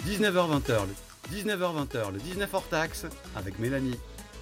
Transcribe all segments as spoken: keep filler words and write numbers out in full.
dix-neuf heures vingt, le dix-neuf heures vingt, le dix-neuf hors taxe avec Mélanie.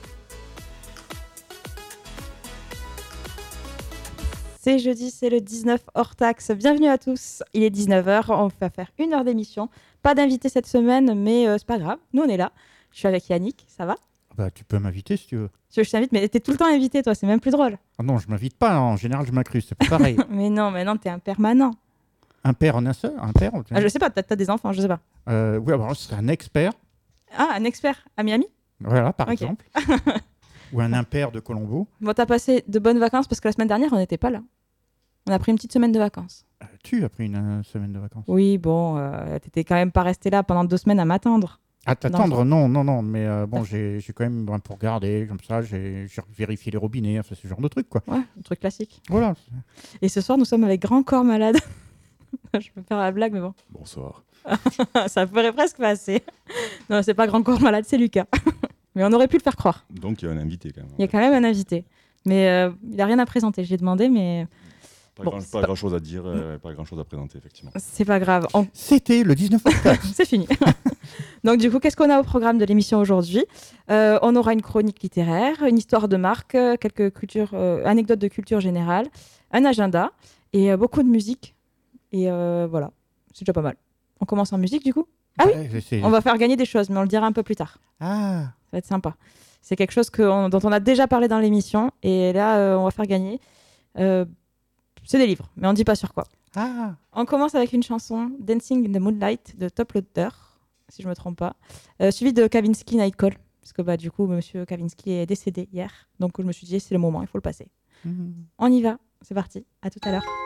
C'est jeudi, c'est le dix-neuf hors taxe. Bienvenue à tous. Il est dix-neuf heures, on va faire une heure d'émission. Pas d'invité cette semaine, mais euh, c'est pas grave. Nous, on est là. Je suis avec Yannick, ça va ? Bah, tu peux m'inviter si tu veux. Tu veux que je t'invite, mais t'es tout le temps invité, toi, c'est même plus drôle. Ah non, je m'invite pas. En général, je m'incruste. C'est pas pareil. Mais non, mais non, t'es un permanent. Un père en un seul Un père on- Ah, je sais pas, t'as, t'as des enfants, je sais pas. euh, Oui, alors ce serait un expert. Ah, un expert à Miami ? Voilà, par Ok. exemple. Ou un impair de Colombo. Bon, t'as passé de bonnes vacances parce que la semaine dernière, on n'était pas là. On a pris une petite semaine de vacances. Euh, tu as pris une euh, semaine de vacances. Oui, bon, euh, t'étais quand même pas resté là pendant deux semaines à m'attendre. À t'attendre, non, non, non. Mais euh, bon, j'ai, j'ai quand même un peu regardé, comme ça. J'ai, j'ai vérifié les robinets, enfin, ce genre de truc, quoi. Ouais, un truc classique. Voilà. Et ce soir, nous sommes avec Grand Corps Malade. Je peux faire la blague, mais bon. Bonsoir. Ça ferait presque passer. Non, c'est pas Grand Corps Malade, c'est Lucas. Mais on aurait pu le faire croire. Donc il y a un invité quand même. Il y a quand même un invité. Mais euh, il n'a rien à présenter. J'ai demandé, mais Pas, Bon, grand, c'est pas pas- grand chose à dire, euh, pas grand chose à présenter effectivement. c'est pas grave. On- C'était le dix-neuf octobre. C'est fini. Donc du coup, qu'est-ce qu'on a au programme de l'émission aujourd'hui ? Euh, On aura une chronique littéraire, une histoire de marque, euh, quelques cultures, euh, anecdotes de culture générale, un agenda et euh, beaucoup de musique. Et euh, voilà, c'est déjà pas mal. On commence en musique du coup ? Ah oui, Ouais, c'est- on va faire gagner des choses, mais on le dira un peu plus tard. Ah, Ça va être sympa. C'est quelque chose que on- dont on a déjà parlé dans l'émission. Et là, euh, on va faire gagner. Euh, c'est des livres, mais on ne dit pas sur quoi. ah. On commence avec une chanson, Dancing in the Moonlight de Top Loader, si je ne me trompe pas, euh, suivi de Kavinsky Night Call, parce que bah, du coup, monsieur Kavinsky est décédé hier. Donc je me suis dit, c'est le moment, il faut le passer. Mhm. On y va, c'est parti, à tout à l'heure.